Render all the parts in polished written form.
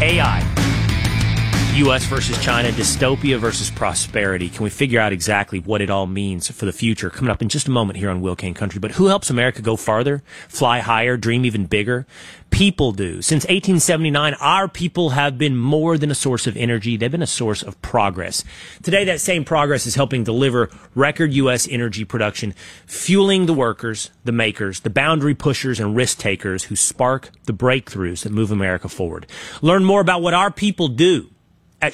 AI. U.S. versus China, dystopia versus prosperity. Can we figure out exactly what it all means for the future? Coming up in just a moment here on Will Kane Country. But who helps America go farther, fly higher, dream even bigger? People do. Since 1879, our people have been more than a source of energy. They've been a source of progress. Today, that same progress is helping deliver record U.S. energy production, fueling the workers, the makers, the boundary pushers, and risk takers who spark the breakthroughs that move America forward. Learn more about what our people do at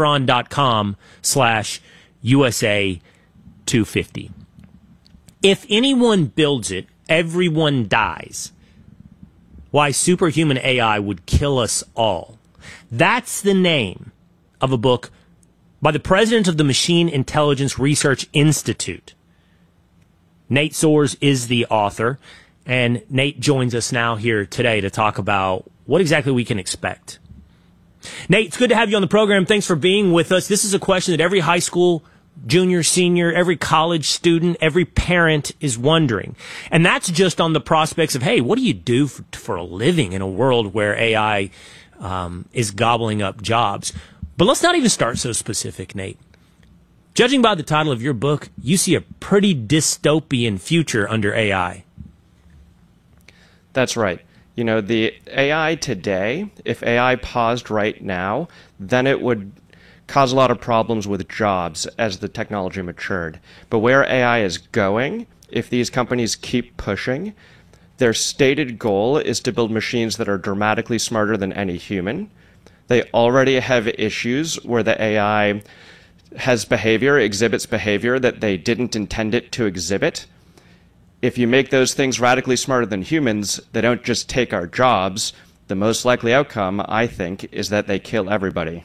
chevron.com/USA 250. If anyone builds it, everyone dies. Why superhuman AI would kill us all. That's the name of a book by the president of the Machine Intelligence Research Institute. Nate Soares is the author, and Nate joins us now here today to talk about what exactly we can expect. Nate, it's good to have you on the program. Thanks for being with us. This is a question that every high school junior, senior, every college student, every parent is wondering. And that's just on the prospects of, hey, what do you do for a living in a world where AI is gobbling up jobs? But let's not even start so specific, Nate. Judging by the title of your book, you see a pretty dystopian future under AI. That's right. You know, the AI today, if AI paused right now, then it would cause a lot of problems with jobs as the technology matured. But where AI is going, if these companies keep pushing, their stated goal is to build machines that are dramatically smarter than any human. They already have issues where the AI exhibits behavior that they didn't intend it to exhibit. If you make those things radically smarter than humans, they don't just take our jobs. The most likely outcome, I think, is that they kill everybody.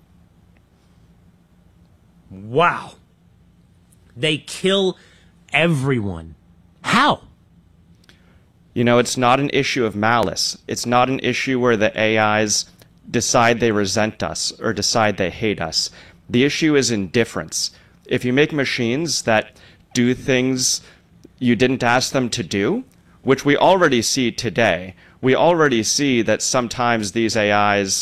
Wow. They kill everyone. How? You know, it's not an issue of malice. It's not an issue where the AIs decide they resent us or decide they hate us. The issue is indifference. If you make machines that do things you didn't ask them to do, which we already see today, we already see that sometimes these AIs,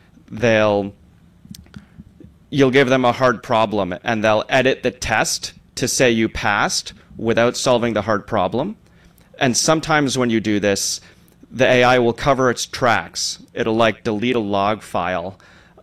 you'll give them a hard problem and they'll edit the test to say you passed without solving the hard problem. And sometimes when you do this, the AI will cover its tracks. It'll like delete a log file,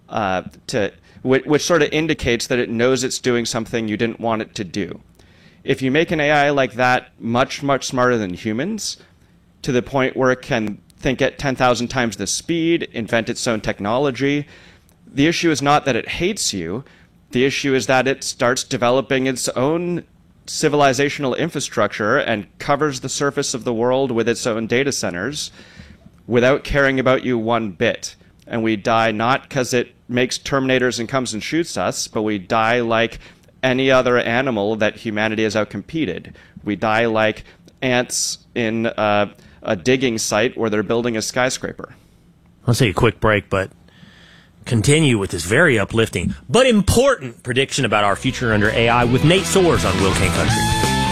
which sort of indicates that it knows it's doing something you didn't want it to do. If you make an AI like that much, much smarter than humans, to the point where it can think at 10,000 times the speed, invent its own technology, the issue is not that it hates you. The issue is that it starts developing its own civilizational infrastructure and covers the surface of the world with its own data centers without caring about you one bit. And we die not because it makes Terminators and comes and shoots us, but we die like any other animal that humanity has outcompeted. We die like ants in a digging site where they're building a skyscraper. I'll take a quick break, but continue with this very uplifting but important prediction about our future under AI with Nate Soares on Will Kane Country.